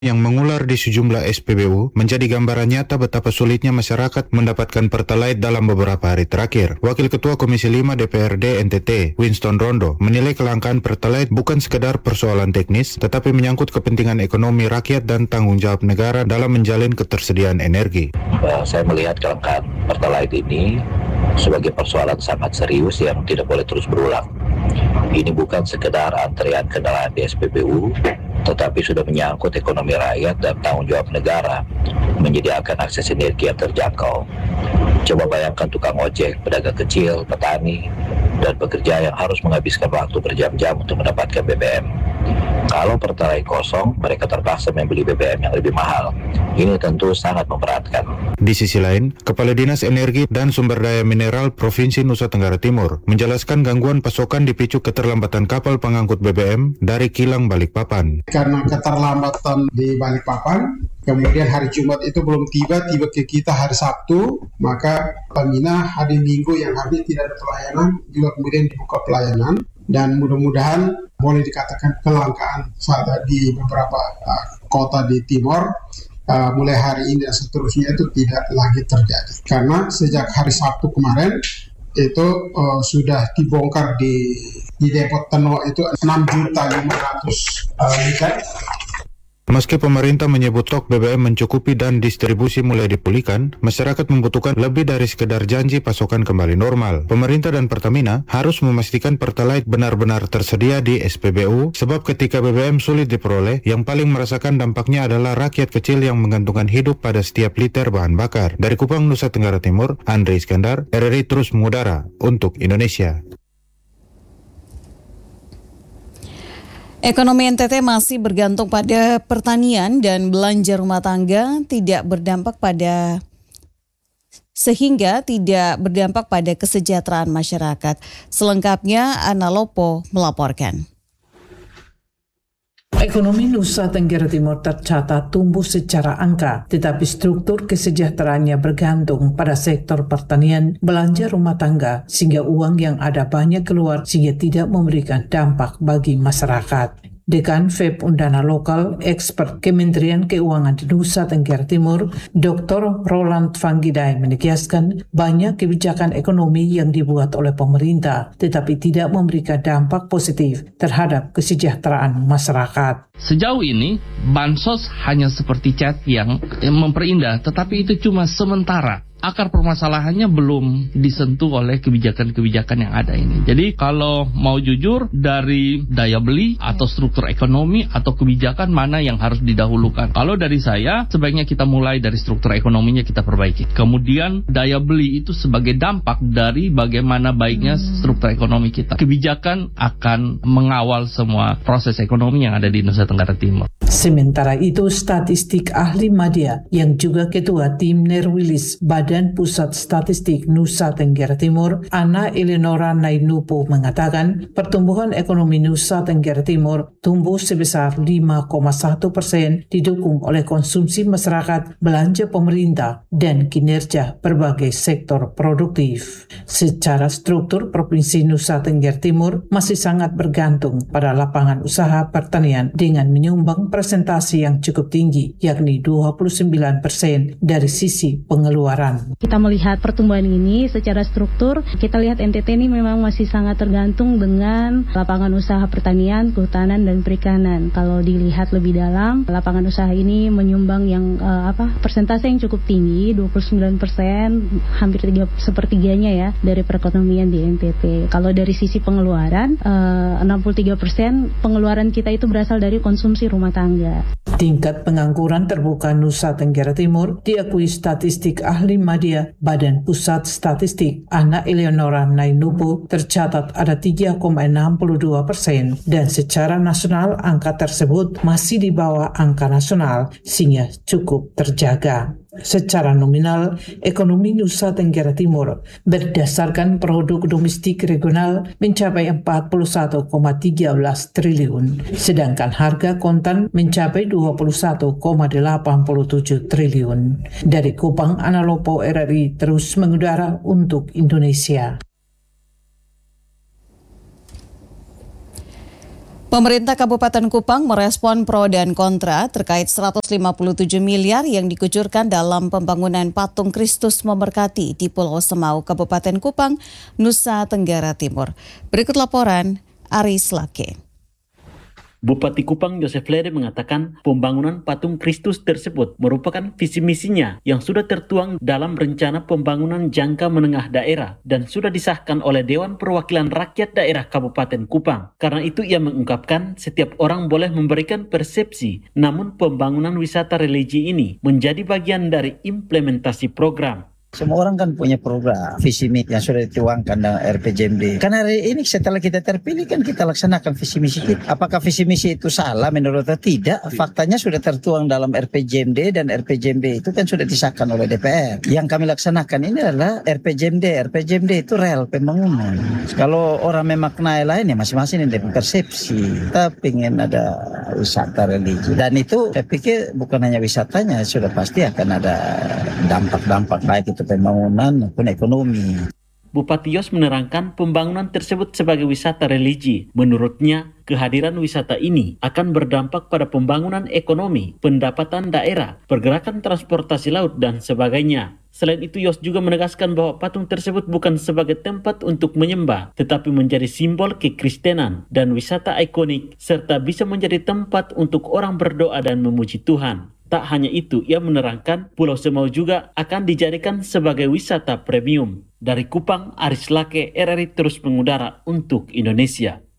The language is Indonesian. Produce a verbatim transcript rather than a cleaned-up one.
yang mengular di sejumlah S P B U menjadi gambaran nyata betapa sulitnya masyarakat mendapatkan Pertalite dalam beberapa hari terakhir. Wakil Ketua Komisi lima D P R D N T T, Winston Rondo, menilai kelangkaan Pertalite bukan sekedar persoalan teknis, tetapi menyangkut kepentingan ekonomi rakyat dan tanggung jawab negara dalam menjalin ketersediaan energi. Uh, saya melihat kelangkaan Pertalite ini sebagai persoalan sangat serius yang tidak boleh terus berulang. Ini bukan sekedar antrean kendaraan di S P B U, tetapi sudah menyangkut ekonomi rakyat dan tanggung jawab negara menyediakan akses energi yang terjangkau. Coba bayangkan tukang ojek, pedagang kecil, petani, dan pekerja yang harus menghabiskan waktu berjam-jam untuk mendapatkan B B M. Kalau Pertalite kosong, mereka terpaksa membeli B B M yang lebih mahal. Ini tentu sangat memberatkan. Di sisi lain, Kepala Dinas Energi dan Sumber Daya Mineral Provinsi Nusa Tenggara Timur menjelaskan gangguan pasokan dipicu keterlambatan kapal pengangkut B B M dari kilang Balikpapan. Karena keterlambatan di Balikpapan, kemudian hari Jumat itu belum tiba, tiba ke kita hari Sabtu, maka Pertamina hari Minggu yang harusnya tidak ada pelayanan, juga kemudian dibuka pelayanan, dan mudah-mudahan boleh dikatakan kelangkaan saat di beberapa uh, kota di Timor, uh, mulai hari ini dan seterusnya itu tidak lagi terjadi. Karena sejak hari Sabtu kemarin, itu uh, sudah dibongkar di, di depot Teno itu enam juta lima ratus liter. Meski pemerintah menyebut stok B B M mencukupi dan distribusi mulai dipulihkan, masyarakat membutuhkan lebih dari sekedar janji pasokan kembali normal. Pemerintah dan Pertamina harus memastikan Pertalite benar-benar tersedia di S P B U, sebab ketika B B M sulit diperoleh, yang paling merasakan dampaknya adalah rakyat kecil yang menggantungkan hidup pada setiap liter bahan bakar. Dari Kupang, Nusa Tenggara Timur, Andre Iskandar, R R I terus mengudara untuk Indonesia. Ekonomi N T T masih bergantung pada pertanian dan belanja rumah tangga tidak berdampak pada sehingga tidak berdampak pada kesejahteraan masyarakat. Selengkapnya Ana Lopo melaporkan. Ekonomi Nusa Tenggara Timur tercatat tumbuh secara angka, tetapi struktur kesejahteraannya bergantung pada sektor pertanian, belanja rumah tangga, sehingga uang yang ada banyak keluar sehingga tidak memberikan dampak bagi masyarakat. Dekan V E B Undana Lokal, ekspert Kementerian Keuangan di Nusa Tenggara Timur, Doktor Roland Vanggidai menegaskan banyak kebijakan ekonomi yang dibuat oleh pemerintah, tetapi tidak memberikan dampak positif terhadap kesejahteraan masyarakat. Sejauh ini, bansos hanya seperti cat yang memperindah, tetapi itu cuma sementara. Akar permasalahannya belum disentuh oleh kebijakan-kebijakan yang ada ini. Jadi kalau mau jujur, dari daya beli atau struktur ekonomi atau kebijakan mana yang harus didahulukan. Kalau dari saya, sebaiknya kita mulai dari struktur ekonominya kita perbaiki. Kemudian daya beli itu sebagai dampak dari bagaimana baiknya struktur ekonomi kita. Kebijakan akan mengawal semua proses ekonomi yang ada di Nusa Tenggara Timur. Sementara itu, statistik ahli media yang juga ketua tim Nerwilis Badan Pusat Statistik Nusa Tenggara Timur, Ana Eleonora Nainupo mengatakan pertumbuhan ekonomi Nusa Tenggara Timur tumbuh sebesar lima koma satu persen didukung oleh konsumsi masyarakat, belanja pemerintah, dan kinerja berbagai sektor produktif. Secara struktur, Provinsi Nusa Tenggara Timur masih sangat bergantung pada lapangan usaha pertanian dengan menyumbang presentasi yang cukup tinggi, yakni dua puluh sembilan persen dari sisi pengeluaran. Kita melihat pertumbuhan ini secara struktur, kita lihat N T T ini memang masih sangat tergantung dengan lapangan usaha pertanian, kehutanan, dan perikanan. Kalau dilihat lebih dalam, lapangan usaha ini menyumbang yang uh, apa persentase yang cukup tinggi, dua puluh sembilan persen, hampir tiga sepertiganya ya dari perekonomian di N T T. Kalau dari sisi pengeluaran, uh, enam puluh tiga persen pengeluaran kita itu berasal dari konsumsi rumah tangga. Tingkat pengangguran terbuka Nusa Tenggara Timur diakui statistik ahli media Badan Pusat Statistik Ana Eleonora Nainupo tercatat ada tiga koma enam dua persen dan secara nasional angka tersebut masih di bawah angka nasional sehingga cukup terjaga. Secara nominal, ekonomi Nusa Tenggara Timur berdasarkan produk domestik regional mencapai empat puluh satu koma satu tiga triliun, sedangkan harga kontan mencapai dua puluh satu koma delapan tujuh triliun. Dari Kupang, Ana Lopo, R R I terus mengudara untuk Indonesia. Pemerintah Kabupaten Kupang merespon pro dan kontra terkait seratus lima puluh tujuh miliar yang dikucurkan dalam pembangunan patung Kristus Memberkati di Pulau Semau, Kabupaten Kupang, Nusa Tenggara Timur. Berikut laporan Aris Lake. Bupati Kupang Joseph Lede mengatakan pembangunan patung Kristus tersebut merupakan visi misinya yang sudah tertuang dalam rencana pembangunan jangka menengah daerah dan sudah disahkan oleh Dewan Perwakilan Rakyat Daerah Kabupaten Kupang. Karena itu ia mengungkapkan setiap orang boleh memberikan persepsi, namun pembangunan wisata religi ini menjadi bagian dari implementasi program. Semua orang kan punya program, visi misi yang sudah dituangkan dalam R P J M D. Karena hari ini setelah kita terpilih kan kita laksanakan visi misi kita. Apakah visi misi itu salah menurut saya? Tidak. Faktanya sudah tertuang dalam R P J M D dan R P J M D itu kan sudah disahkan oleh D P R. Yang kami laksanakan ini adalah R P J M D. R P J M D itu real pembangunan. Kalau orang memaknai lain ya masing-masing ini persepsi. Kita ingin ada wisata religi. Dan itu saya pikir bukan hanya wisatanya, sudah pasti akan ada dampak-dampak baik itu pembangunan maupun ekonomi. Bupati Yos menerangkan pembangunan tersebut sebagai wisata religi. Menurutnya, kehadiran wisata ini akan berdampak pada pembangunan ekonomi, pendapatan daerah, pergerakan transportasi laut, dan sebagainya. Selain itu, Yos juga menegaskan bahwa patung tersebut bukan sebagai tempat untuk menyembah, tetapi menjadi simbol kekristenan dan wisata ikonik, serta bisa menjadi tempat untuk orang berdoa dan memuji Tuhan. Tak hanya itu, ia menerangkan Pulau Semau juga akan dijadikan sebagai wisata premium. Dari Kupang, Aris Lake, R R I terus mengudara untuk Indonesia.